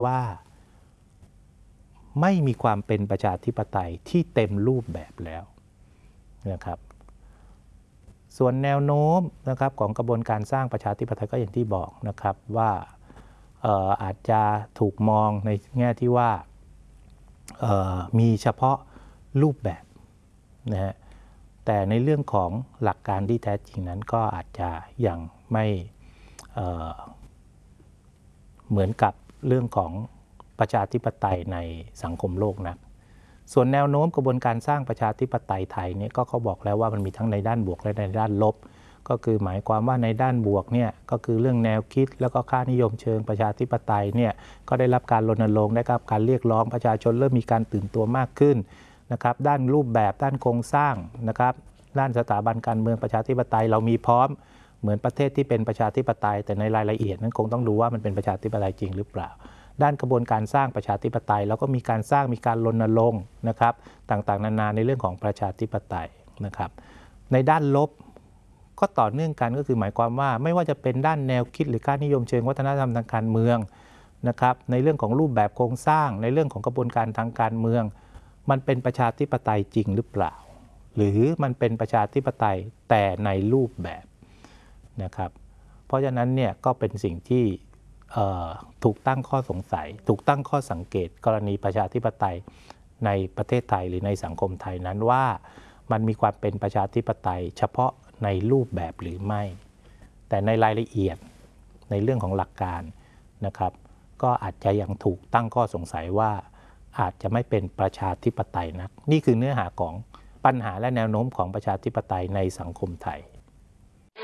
ว่าไม่มีความเป็นประชาธิปไตยที่เต็มรูปแบบแล้วนะครับส่วนแนวโน้มนะครับของกระบวนการสร้างประชาธิปไตยก็อย่างที่บอกนะครับว่าอาจจะถูกมองในแง่ที่ว่ามีเฉพาะรูปแบบนะฮะแต่ในเรื่องของหลักการที่แท้จริงนั้นก็อาจจะยังไม่เหมือนกับเรื่องของประชาธิปไตยในสังคมโลกนะส่วนแนวโน้มกระบวนการสร้างประชาธิปไตยไทยเนี่ยก็เขาบอกแล้วว่ามันมีทั้งในด้านบวกและในด้านลบก็คือหมายความว่าในด้านบวกเนี่ยก็คือเรื่องแนวคิดแล้วก็ค่านิยมเชิงประชาธิปไตยเนี่ยก็ได้รับการรณรงค์ได้รับการเรียกร้องประชาชนเริ่มมีการตื่นตัวมากขึ้นนะครับด้านรูปแบบด้านโครงสร้างนะครับด้านสถาบันการเมืองประชาธิปไตยเรามีพร้อมเหมือนประเทศที่เป็นประชาธิปไตยแต่ในรายละเอียดนั้นคงต้องดูว่ามันเป็นประชาธิปไตยจริงหรือเปล่าด้านกระบวนการสร้างประชาธิปไตยแล้วก็มีการสร้างมีการรณรงค์นะครับต่างๆนานาในเรื่องของประชาธิปไตยนะครับในด้านลบก็ต่อเนื่องกันก็คือหมายความว่าไม่ว่าจะเป็นด้านแนวคิดหรือค่านิยมเชิงวัฒนธรรมทางการเมืองนะครับในเรื่องของรูปแบบโครงสร้างในเรื่องของกระบวนการทางการเมืองมันเป็นประชาธิปไตยจริงหรือเปล่าหรือมันเป็นประชาธิปไตยแต่ในรูปแบบนะครับเพราะฉะนั้นเนี่ยก็เป็นสิ่งที่ถูกตั้งข้อสงสัยถูกตั้งข้อสังเกตกรณีประชาธิปไตยในประเทศไทยหรือในสังคมไทยนั้นว่ามันมีความเป็นประชาธิปไตยเฉพาะในรูปแบบหรือไม่แต่ในรายละเอียดในเรื่องของหลักการนะครับก็อาจจะยังถูกตั้งข้อสงสัยว่าอาจจะไม่เป็นประชาธิปไตยนักนี่คือเนื้อหาของปัญหาและแนวโน้มของประชาธิปไตยในสังคมไทย